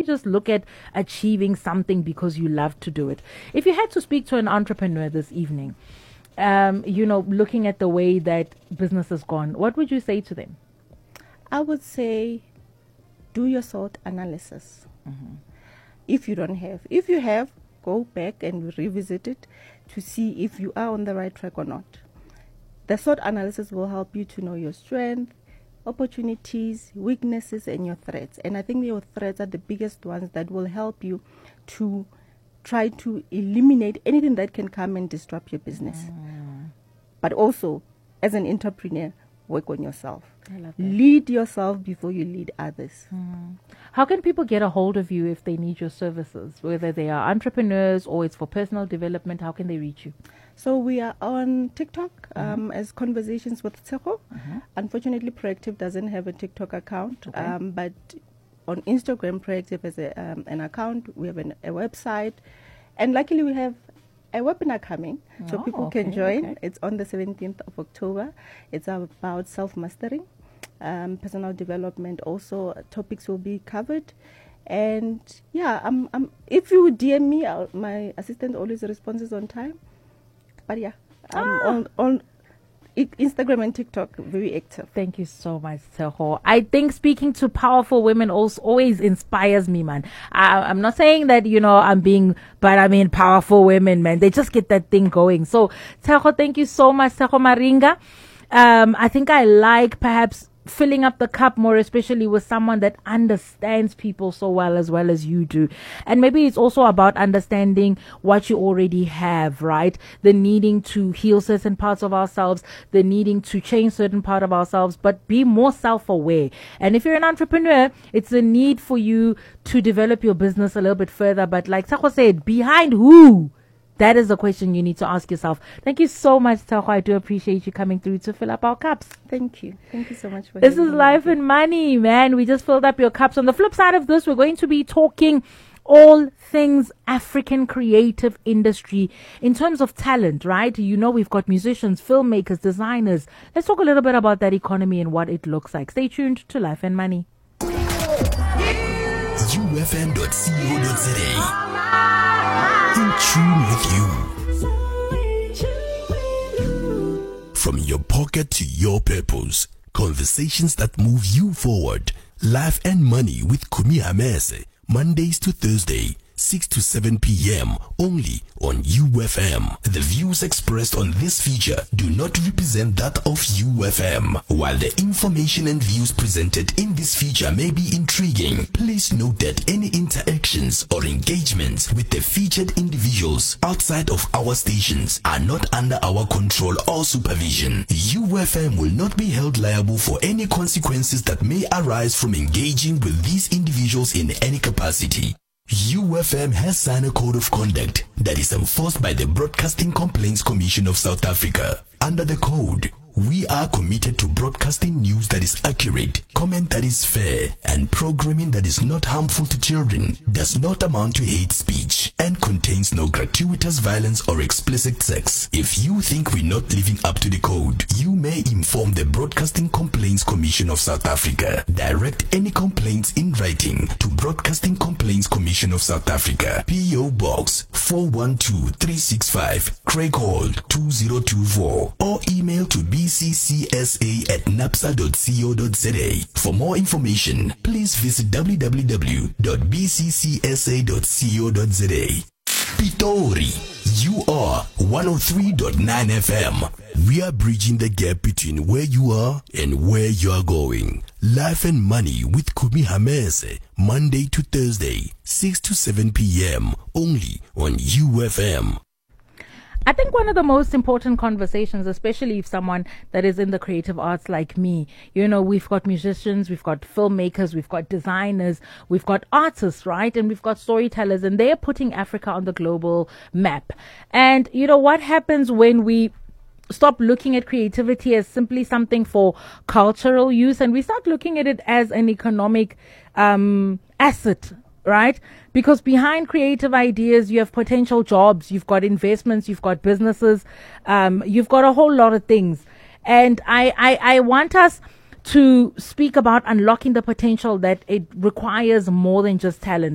just look at achieving something because you love to do it. If you had to speak to an entrepreneur this evening, looking at the way that business has gone, what would you say to them? I would say, do your SWOT analysis. Mm-hmm. If you have, go back and revisit it to see if you are on the right track or not. The SWOT analysis will help you to know your strengths, opportunities, weaknesses, and your threats. And I think your threats are the biggest ones that will help you to try to eliminate anything that can come and disrupt your business. But also, as an entrepreneur, work on yourself. I love that. Lead yourself before you lead others. How can people get a hold of you if they need your services, whether they are entrepreneurs or it's for personal development? How can they reach you? So we are on TikTok as Conversations with Tshego. Unfortunately, Proactive doesn't have a TikTok account, but on Instagram, Proactive has an account. We have a website, and luckily we have a webinar coming, so people can join. It's on the 17th of October. It's about self-mastering, personal development. Also, topics will be covered. And yeah, if you DM me, my assistant always responds on time. But yeah, on Instagram and TikTok, very active. Thank you so much, Tshego. I think speaking to powerful women also always inspires me, man. I'm not saying that, but I mean powerful women, man. They just get that thing going. So, Tshego, thank you so much, Tshego Maringa. I think I like perhaps filling up the cup more, especially with someone that understands people so well as you do. And maybe it's also about understanding what you already have, right? The needing to heal certain parts of ourselves, the needing to change certain part of ourselves, but be more self-aware. And if you're an entrepreneur, it's a need for you to develop your business a little bit further. But like Tshego said, behind who? That is the question you need to ask yourself. Thank you so much, Tshego. I do appreciate you coming through to fill up our cups. Thank you. Thank you so much for This is having me. Life and Money, man. We just filled up your cups. On the flip side of this, we're going to be talking all things African creative industry in terms of talent, right? We've got musicians, filmmakers, designers. Let's talk a little bit about that economy and what it looks like. Stay tuned to Life and Money. UFM.co.za. In tune with you. From your pocket to your purpose. Conversations that move you forward. Life and Money with Kumi Hamese. Mondays to Thursday, 6 to 7 p.m. only on UFM. The views expressed on this feature do not represent that of UFM. While the information and views presented in this feature may be intriguing, please note that any interactions or engagements with the featured individuals outside of our stations are not under our control or supervision. UFM will not be held liable for any consequences that may arise from engaging with these individuals in any capacity. UFM has signed a code of conduct that is enforced by the Broadcasting Complaints Commission of South Africa. Under the code, we are committed to broadcasting news that is accurate, comment that is fair, and programming that is not harmful to children, does not amount to hate speech, and contains no gratuitous violence or explicit sex. If you think we're not living up to the code, you may inform the Broadcasting Complaints Commission of South Africa. Direct any complaints in writing to Broadcasting Complaints Commission of South Africa, P.O. Box 412365, Craig Hall 2024, or email to bccsa@napsa.co.za. For more information, please visit www.bccsa.co.za. Pitori, you are 103.9 FM. We are bridging the gap between where you are and where you are going. Life and Money with Kumi Hamese, Monday to Thursday, 6 to 7 p.m. only on UFM. I think one of the most important conversations, especially if someone that is in the creative arts like me, we've got musicians, we've got filmmakers, we've got designers, we've got artists, right? And we've got storytellers, and they're putting Africa on the global map. And what happens when we stop looking at creativity as simply something for cultural use and we start looking at it as an economic asset, right? Because behind creative ideas, you have potential jobs, you've got investments, you've got businesses, you've got a whole lot of things. And I want us to speak about unlocking the potential that it requires more than just talent.